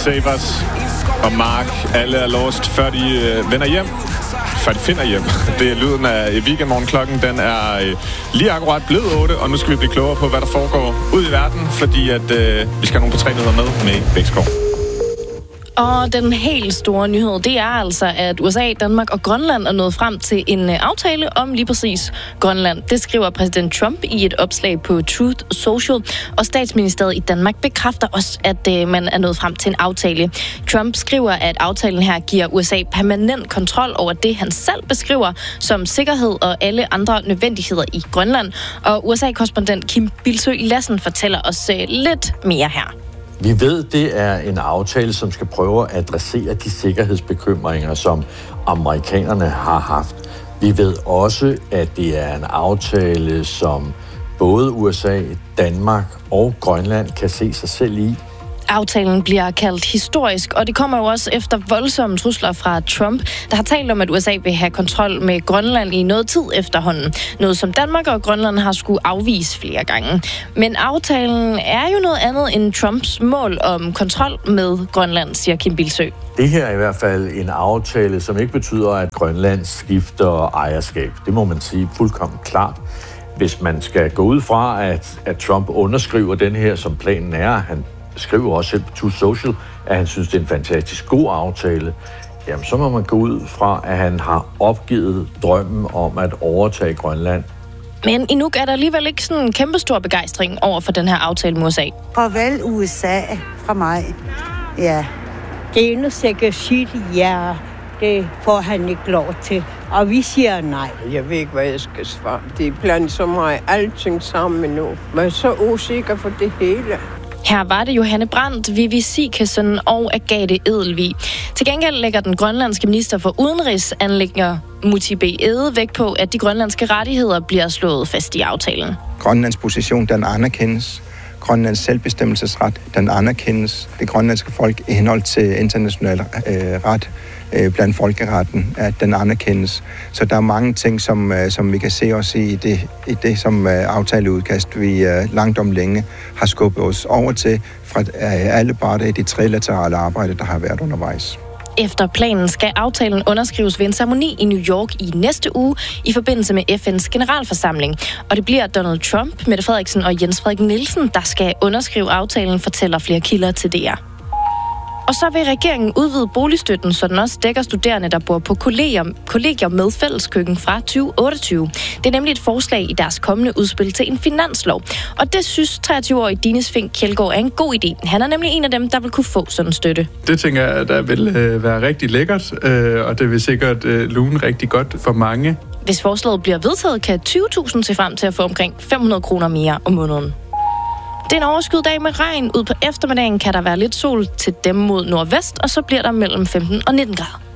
Savers og Mark, alle er lost, før de vender hjem. Før de finder hjem. Det er lyden af Weekendmorgen. Klokken den er lige akkurat blevet 8, og nu skal vi blive klogere på, hvad der foregår ud i verden, fordi at vi skal have nogle på 3 nyheder med Bækskov. Og den helt store nyhed, det er altså, at USA, Danmark og Grønland er nået frem til en aftale om lige præcis Grønland. Det skriver præsident Trump i et opslag på Truth Social, og statsministeriet i Danmark bekræfter også, at man er nået frem til en aftale. Trump skriver, at aftalen her giver USA permanent kontrol over det, han selv beskriver som sikkerhed og alle andre nødvendigheder i Grønland. Og USA-korrespondent Kim Bilsøe Lassen fortæller os lidt mere her. Vi ved, det er en aftale, som skal prøve at adressere de sikkerhedsbekymringer, som amerikanerne har haft. Vi ved også, at det er en aftale, som både USA, Danmark og Grønland kan se sig selv i. Aftalen bliver kaldt historisk, og det kommer jo også efter voldsomme trusler fra Trump, der har talt om, at USA vil have kontrol med Grønland i noget tid efterhånden. Noget, som Danmark og Grønland har skulle afvise flere gange. Men aftalen er jo noget andet end Trumps mål om kontrol med Grønland, siger Kim Bilsøe. Det her er i hvert fald en aftale, som ikke betyder, at Grønland skifter ejerskab. Det må man sige fuldkommen klart. Hvis man skal gå ud fra, at Trump underskriver den her, som planen er, han skriver også selv på Truth Social, at han synes, det er en fantastisk god aftale, jamen så må man gå ud fra, at han har opgivet drømmen om at overtage Grønland. Men i Nuuk er der alligevel ikke sådan en kæmpestor begejstring over for den her aftale med USA. Farvel USA fra mig. Ja. Det eneste, jeg kan sige, ja, det får han ikke lov til. Og vi siger nej. Jeg ved ikke, hvad jeg skal svare. Det er blandt så meget alting sammen nu. Man er så usikker for det hele. Her var det Johanne Brandt, Vivi Sikkeson og Agathe Edelvig. Til gengæld lægger den grønlandske minister for udenrigsanliggender Muti B. Ede vægt på, at de grønlandske rettigheder bliver slået fast i aftalen. Grønlands position, den anerkendes. Grønlands selvbestemmelsesret, den anerkendes. Det grønlandske folk i henhold til international ret blandt folkeretten, at den anerkendes. Så der er mange ting, som vi kan se også i det som aftaleudkast, vi langt om længe har skubbet os over til fra alle parter i det trilaterale arbejde, der har været undervejs. Efter planen skal aftalen underskrives ved en ceremoni i New York i næste uge i forbindelse med FN's generalforsamling. Og det bliver Donald Trump, Mette Frederiksen og Jens Frederik Nielsen, der skal underskrive aftalen, fortæller flere kilder til DR. Og så vil regeringen udvide boligstøtten, så den også dækker studerende, der bor på kollegier med fælleskøkken fra 2028. Det er nemlig et forslag i deres kommende udspil til en finanslov. Og det synes 23-årige Dines Fink Kjeldgaard er en god idé. Han er nemlig en af dem, der vil kunne få sådan en støtte. Det tænker jeg, der vil være rigtig lækkert, og det vil sikkert lune rigtig godt for mange. Hvis forslaget bliver vedtaget, kan 20.000 se frem til at få omkring 500 kroner mere om måneden. Det er en overskyet dag med regn. Ud på eftermiddagen kan der være lidt sol til dem mod nordvest, og så bliver der mellem 15 og 19 grader.